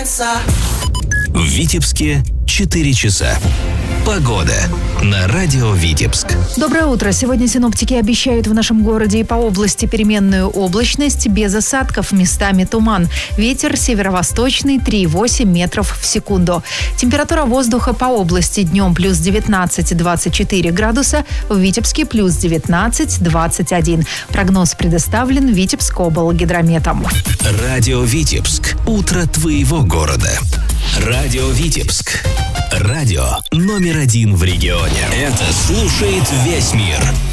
В Витебске 4 часа. Погода на радио Витебск. Доброе утро. Сегодня синоптики обещают в нашем городе и по области переменную облачность, без осадков, местами туман. Ветер северо-восточный 3,8 метров в секунду. Температура воздуха по области днем плюс 19-24 градуса, в Витебске плюс 19-21. Прогноз предоставлен Витебскоблгидрометом. Радио Витебск. Утро твоего города. Радио Витебск. Радио номер 1 в регионе. Это слушает весь мир.